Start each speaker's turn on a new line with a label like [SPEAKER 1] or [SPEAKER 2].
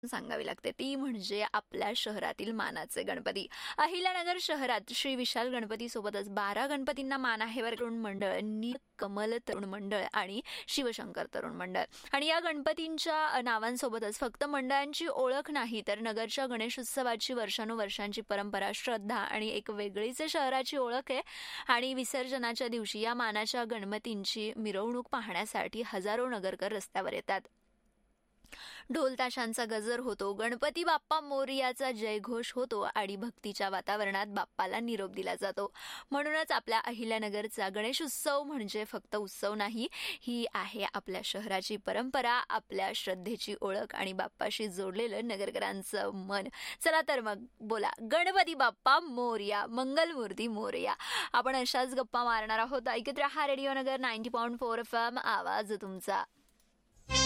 [SPEAKER 1] सांगावी लागते ती म्हणजे आपल्या शहरातील मानाचे गणपती. अहिल्यानगर शहरात श्री विशाल गणपती सोबतच 12 गणपतींना मान आहे तरुण मंडळ, कमल तरुण मंडळ आणि शिवशंकर तरुण मंडळ. आणि या गणपतींच्या नावांसोबतच फक्त मंडळांची ओळख नाही तर नगरच्या गणेशोत्सवाची वर्षानुवर्षांची परंपरा, श्रद्धा आणि एक वेगळीच शहराची ओळख आहे. आणि विसर्जनाच्या दिवशी या मानाच्या गणपतींची मिरवणूक पाहण्यासाठी हजारो नगरकर रस्त्यावर येतात. ढोल ताशांचा गजर होतो, गणपती बाप्पा मोरयाचा जयघोष होतो आणि भक्तीच्या वातावरणात बाप्पाला निरोप दिला जातो. म्हणूनच आपल्या अहिल्यानगरचा गणेश उत्सव म्हणजे फक्त उत्सव नाही, ही आहे आपल्या शहराची परंपरा, आपल्या श्रद्धेची ओळख आणि बाप्पाशी जोडलेलं नगरकरांचं मन. चला तर मग बोला गणपती बाप्पा मोरया, मंगलमूर्ती मोरया. आपण अशाच गप्पा मारणार आहोत. ऐकत रहा रेडिओ नगर 90.4 FM, आवाज तुमचा.